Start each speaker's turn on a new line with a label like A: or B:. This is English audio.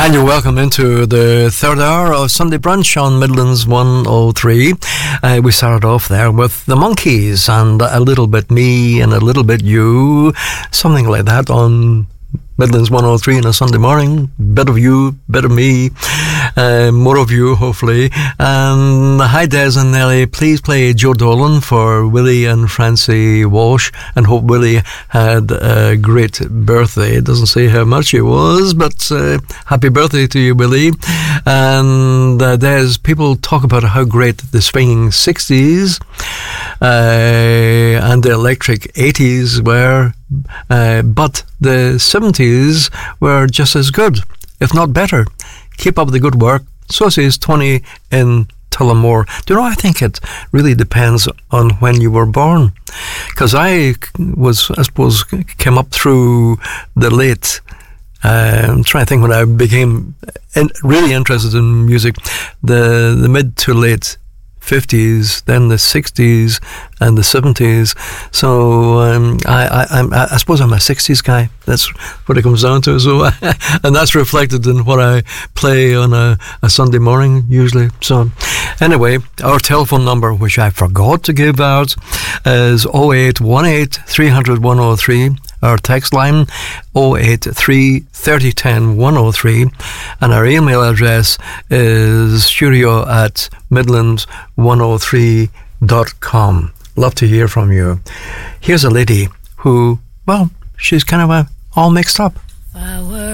A: And you're welcome into the third hour of Sunday Brunch on Midlands 103. We started off there with the Monkees and A Little Bit Me and A Little Bit You, something like that on Midlands 103 on a Sunday morning. Bit of you, bit of me, more of you, hopefully. And hi, Des and Nelly. Please play Joe Dolan for Willie and Francie Walsh, and hope Willie had a great birthday. It doesn't say how much it was, but happy birthday to you, Willie. And Des, people talk about how great the swinging 60s and the electric 80s were, but the 70s were just as good, if not better. Keep up the good work. So says Tony in Tullamore. Do you know, I think it really depends on when you were born. Because I suppose, came up through the late... I'm trying to think when I became really interested in music, the mid to late 50s, then the 60s and the 70s. So I suppose I'm a 60s guy. That's what it comes down to. So and that's reflected in what I play on a Sunday morning usually. So anyway, our telephone number, which I forgot to give out, is 0818 300 103. Our text line 083 3010 103, and our email address is studio@midlands103.com. Love to hear from you. Here's a lady who, well, she's kind of all mixed up.